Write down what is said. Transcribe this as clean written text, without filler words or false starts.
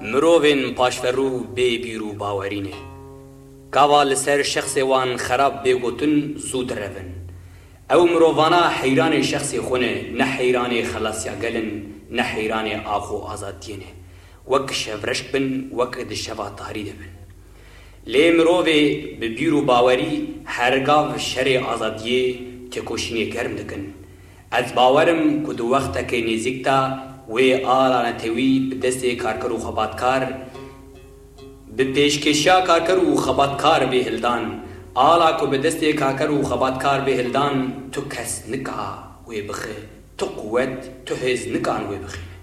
مروین پاشفرو بی بیرو باورینه گاوا لسر شخص وان خراب بگوتن زود روین او مرووانا حیران شخص خونه نه حیران خلاصیا گلن نه حیران آخو آزادینه وک شورشک بن وک دشوا تاریده بن لی مروی به بیرو باوری هرگاو شر آزادیه تکوشینی گرم دکن از باورم کدو وقت که نزیکتا و آلانه توی به دست کارکر و خباتکار به پیشکشیا کارکر و خباتکار به هلدان آلا کو به دست کارکر و خباتکار به هلدان تو کس نکا و بخی تو قوت تو هز نکان و بخی